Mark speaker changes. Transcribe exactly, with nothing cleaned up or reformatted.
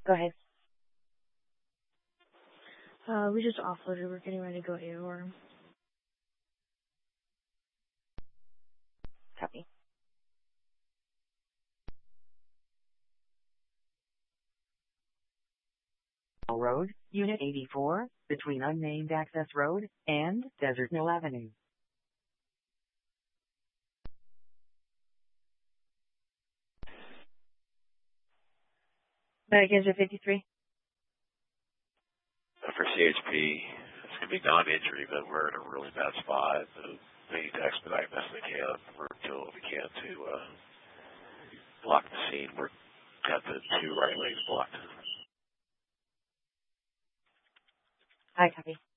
Speaker 1: Go ahead.
Speaker 2: Uh, we just offloaded. We're getting ready to go A O R.
Speaker 1: Copy. Road, Unit eighty-four, between Unnamed Access Road and Desert Mill Avenue.
Speaker 2: Baggage at fifty-three.
Speaker 3: For C H P, it's going to be non-injury, but we're in a really bad spot. So we need to expedite best we can. We're doing what we can to uh, block the scene. We've got the two right lanes blocked.
Speaker 1: Hi, copy.